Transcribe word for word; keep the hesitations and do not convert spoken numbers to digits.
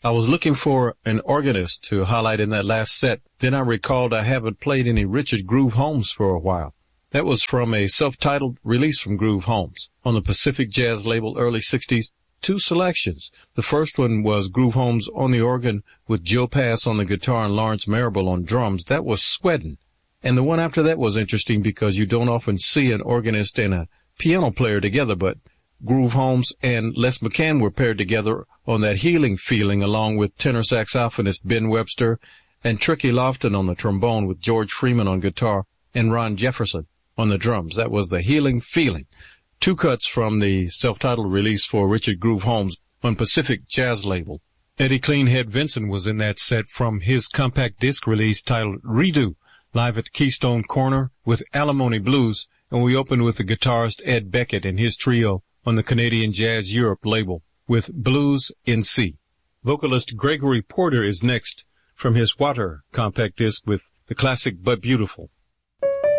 I was looking for an organist to highlight in that last set. Then I recalled I haven't played any Richard Groove Holmes for a while. That was from a self-titled release from Groove Holmes on the Pacific Jazz label, early sixties. Two selections. The first one was Groove Holmes on the organ with Joe Pass on the guitar and Lawrence Marable on drums. That was Sweatin'. And the one after that was interesting because you don't often see an organist and a piano player together, but Groove Holmes and Les McCann were paired together on that Healing Feeling, along with tenor saxophonist Ben Webster and Tricky Lofton on the trombone with George Freeman on guitar and Ron Jefferson on the drums. That was the Healing Feeling. Two cuts from the self-titled release for Richard Groove Holmes on Pacific Jazz label. Eddie Cleanhead Vinson was in that set from his compact disc release titled Redo, live at Keystone Corner with Alimony Blues, and we opened with the guitarist Ed Beckett and his trio on the Canadian Jazz Europe label with Blues in C. Vocalist Gregory Porter is next from his Water compact disc with the classic But Beautiful.